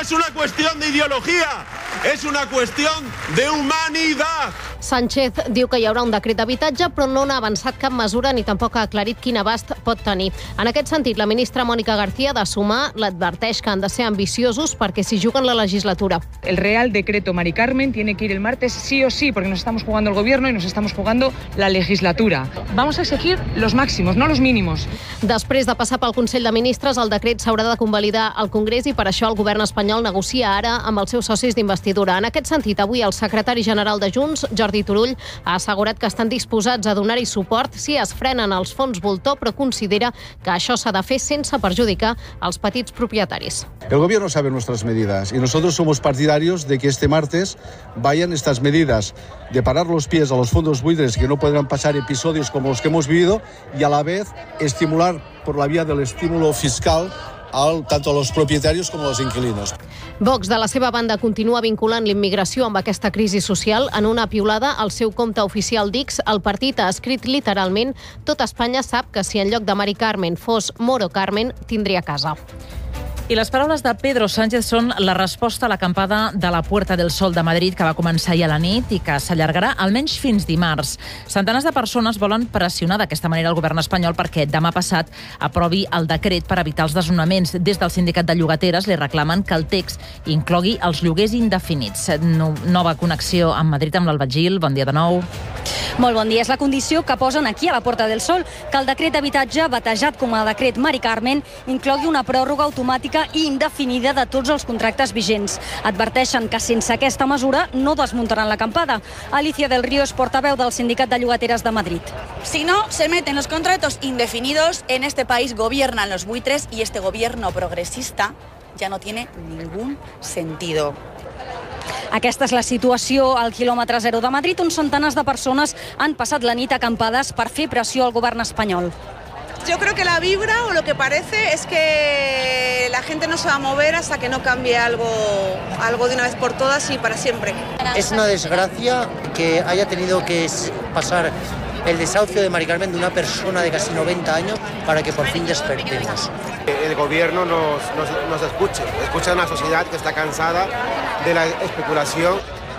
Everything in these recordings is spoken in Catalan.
es una cuestión de ideología, es una cuestión de humanidad. Sánchez diu que hi haurà un decret d'habitatge, però no n'ha avançat cap mesura ni tampoc ha aclarit quin abast pot tenir. En aquest sentit, la ministra Mónica García de Sumar l'adverteix que han de ser ambiciosos perquè s'hi juguen la legislatura. El Real Decreto Mari Carmen tiene que ir el martes sí o sí, porque nos estamos jugando el gobierno y nos estamos jugando la legislatura. Vamos a exigir los máximos, no los mínimos. Després de passar pel Consell de Ministres, el decret s'haurà de convalidar al Congrés i per això el govern espanyol negocia ara amb els seus socis d'investidura. En aquest sentit, avui el secretari general de Junts, Jordi Turull, ha assegurat que estan disposats a donar-hi suport si es frenen els fons voltor, però considera que això s'ha de fer sense perjudicar els petits propietaris. El gobierno sabe nuestras medidas y nosotros somos partidarios de que este martes vayan estas medidas de parar los pies a los fondos buitres, que no podrán pasar episodios como los que hemos vivido, y a la vez estimular por la vía del estímulo fiscal tanto a los propietarios como a los inquilinos. Vox, de la seva banda, continua vinculant l'immigració amb aquesta crisi social. En una piulada al seu compte oficial d'X, el partit ha escrit literalment: "Tot Espanya sap que si en lloc de Mari Carmen fos Moro Carmen, tindria casa". I les paraules de Pedro Sánchez són la resposta a l'acampada de la Puerta del Sol de Madrid, que va començar ahir a la nit i que s'allargarà almenys fins dimarts. Centenars de persones volen pressionar d'aquesta manera el govern espanyol perquè demà passat aprovi el decret per evitar els desnonaments. Des del sindicat de llogateres li reclamen que el text inclogui els lloguers indefinits. Nova connexió amb Madrid amb l'Alba Gil. Bon dia de nou. Molt bon dia. És la condició que posen aquí a la Puerta del Sol, que el decret d'habitatge, batejat com a decret Mari Carmen, inclogui una pròrroga automàtica i indefinida de tots els contractes vigents. Adverteixen que sense aquesta mesura no desmuntaran l'acampada. Alicia del Río és portaveu del Sindicat de Llogateres de Madrid. Si no se meten los contratos indefinidos, en este país gobiernan los buitres y este gobierno progresista ya no tiene ningún sentido. Aquesta és la situació al quilòmetre zero de Madrid, on centenars de persones han passat la nit acampades per fer pressió al govern espanyol. Yo creo que la vibra, o lo que parece, es que la gente no se va a mover hasta que no cambie algo de una vez por todas y para siempre. Es una desgracia que haya tenido que pasar el desahucio de Mari Carmen de una persona de casi 90 años para que por fin despertemos. El gobierno nos escucha a una sociedad que está cansada de la especulación.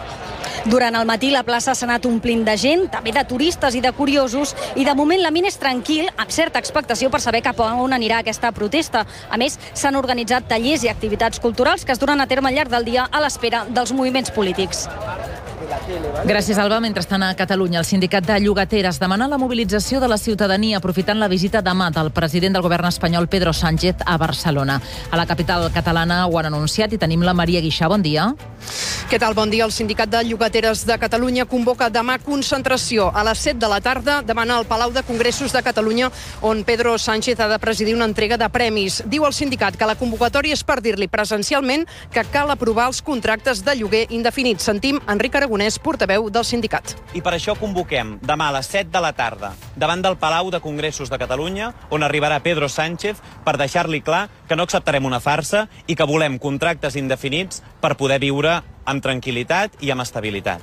Durant el matí la plaça s'ha anat omplint de gent, també de turistes i de curiosos, i de moment l'ambient és tranquil, amb certa expectació per saber cap a on anirà aquesta protesta. A més, s'han organitzat tallers i activitats culturals que es duran a terme al llarg del dia a l'espera dels moviments polítics. Gràcies, Alba. Mentrestant, a Catalunya, el sindicat de llogateres demana la mobilització de la ciutadania aprofitant la visita demà del president del govern espanyol, Pedro Sánchez, a Barcelona. A la capital catalana ho han anunciat i tenim la Maria Guixà. Bon dia. Què tal? Bon dia. El sindicat de llogateres de Catalunya convoca demà concentració a les 7 de la tarda davant el Palau de Congressos de Catalunya, on Pedro Sánchez ha de presidir una entrega de premis. Diu el sindicat que la convocatòria és per dir-li presencialment que cal aprovar els contractes de lloguer indefinits. Sentim Enric Aragonès, portaveu del sindicat. I per això convoquem demà a les 7 de la tarda davant del Palau de Congressos de Catalunya, on arribarà Pedro Sánchez, per deixar-li clar que no acceptarem una farsa i que volem contractes indefinits per poder viure amb tranquil·litat i amb estabilitat.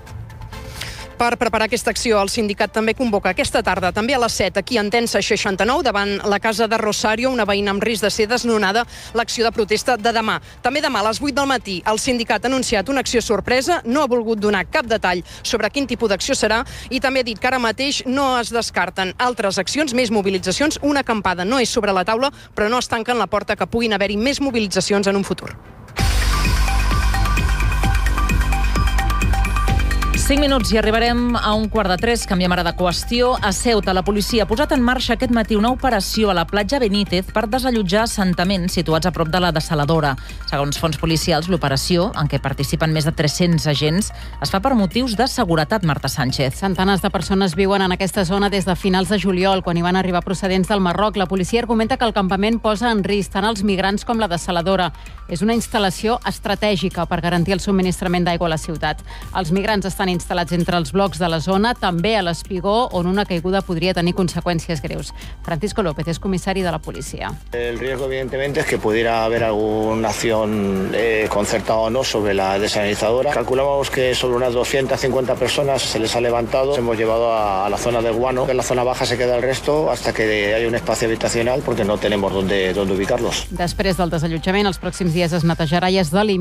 Per preparar aquesta acció, el sindicat també convoca aquesta tarda, també a les 7, aquí en Tensa 69, davant la casa de Rosario, una veïna amb risc de ser desnonada, l'acció de protesta de demà. També demà a les 8 del matí, el sindicat ha anunciat una acció sorpresa, no ha volgut donar cap detall sobre quin tipus d'acció serà i també ha dit que ara mateix no es descarten altres accions, més mobilitzacions. Una acampada no és sobre la taula, però no es tanquen la porta que puguin haver-hi més mobilitzacions en un futur. 5 minuts i arribarem a 2:45. Canviem ara de qüestió. A Ceuta, la policia ha posat en marxa aquest matí una operació a la platja Benítez per desallotjar assentaments situats a prop de la dessaladora. Segons fonts policials, l'operació, en què participen més de 300 agents, es fa per motius de seguretat, Marta Sánchez. Centenars de persones viuen en aquesta zona des de finals de juliol, quan hi van arribar procedents del Marroc. La policia argumenta que el campament posa en risc tant els migrants com la dessaladora. És una instal·lació estratègica per garantir el subministrament d'aigua a la ciutat. Els migrants estan instal·lats entre els blocs de la zona, també a l'Espigó, on una caiguda podria tenir conseqüències greus. Francisco López és comissari de la policia. El riesgo, evidentemente, es que pudiera haber alguna acción concertada o no sobre la desalinizadora. Calculamos que sobre unas 250 personas se les ha levantado. Hemos llevado a la zona del Guano. En la zona baja se queda el resto hasta que haya un espacio habitacional, porque no tenemos dónde ubicarlos. Després del desallotjament, els pròxims dies es netejarà i es delimita